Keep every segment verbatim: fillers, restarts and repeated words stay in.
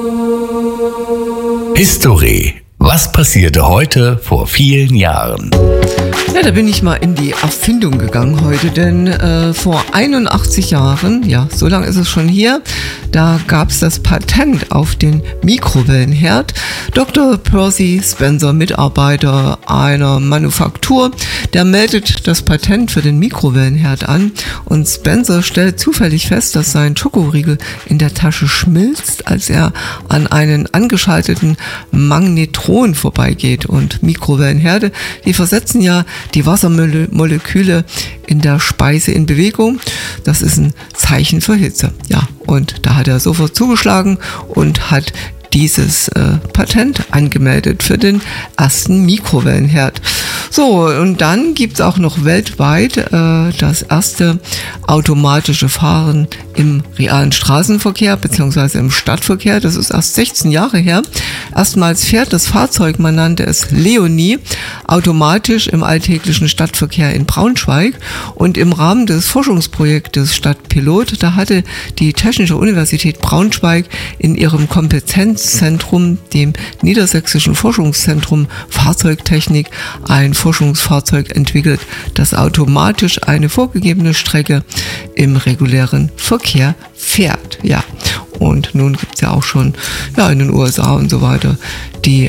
History. Was passierte heute vor vielen Jahren? Ja, da bin ich mal in die Erfindung gegangen heute, denn äh, vor einundachtzig Jahren, ja, so lange ist es schon hier, da gab es das Patent auf den Mikrowellenherd. Doktor Percy Spencer, Mitarbeiter einer Manufaktur, der meldet das Patent für den Mikrowellenherd an und Spencer stellt zufällig fest, dass sein Schokoriegel in der Tasche schmilzt, als er an einen angeschalteten Magnetron vorbeigeht. Und Mikrowellenherde, die versetzen ja die Wassermoleküle in der Speise in Bewegung. Das ist ein Zeichen für Hitze. Ja, und da hat er sofort zugeschlagen und hat dieses äh, Patent angemeldet für den ersten Mikrowellenherd. So, und dann gibt es auch noch weltweit äh, das erste automatische Fahren im realen Straßenverkehr bzw. im Stadtverkehr. Das ist erst sechzehn Jahre her. Erstmals fährt das Fahrzeug, man nannte es Leonie, automatisch im alltäglichen Stadtverkehr in Braunschweig. Und im Rahmen des Forschungsprojektes Stadtpilot, da hatte die Technische Universität Braunschweig in ihrem Kompetenzzentrum, dem Niedersächsischen Forschungszentrum Fahrzeugtechnik, ein Forschungsfahrzeug entwickelt, das automatisch eine vorgegebene Strecke im regulären Verkehr fährt. Ja, und nun gibt es ja auch schon ja, in den U S A und so weiter die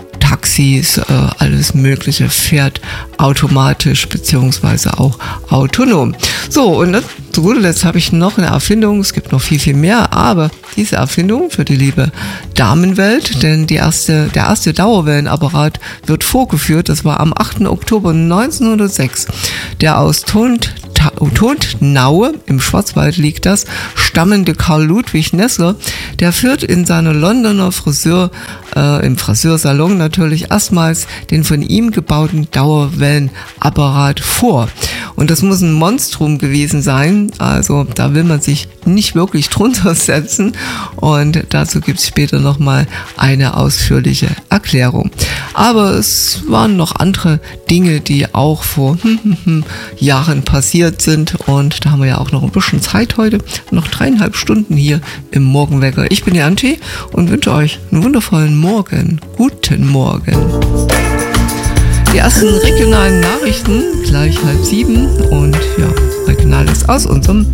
Taxis, äh, alles Mögliche fährt automatisch beziehungsweise auch autonom. So, und das, zu guter Letzt habe ich noch eine Erfindung, es gibt noch viel, viel mehr, aber diese Erfindung für die liebe Damenwelt, denn die erste, der erste Dauerwellenapparat wird vorgeführt, das war am achten Oktober neunzehnhundertsechs, der aus Tont Tondnaue, im Schwarzwald liegt das, stammende Karl Ludwig Nessler, der führt in seiner Londoner Friseur, äh, im Friseursalon natürlich erstmals den von ihm gebauten Dauerwellenapparat vor. Und das muss ein Monstrum gewesen sein, also da will man sich nicht wirklich drunter setzen und dazu gibt es später nochmal eine ausführliche Erklärung. Aber es waren noch andere Dinge, die auch vor hm, hm, hm, Jahren passiert sind und da haben wir ja auch noch ein bisschen Zeit heute, noch dreieinhalb Stunden hier im Morgenwecker. Ich bin die Anti und wünsche euch einen wundervollen Morgen. Guten Morgen. Die ersten regionalen Nachrichten gleich halb sieben und ja, Regionales aus unserem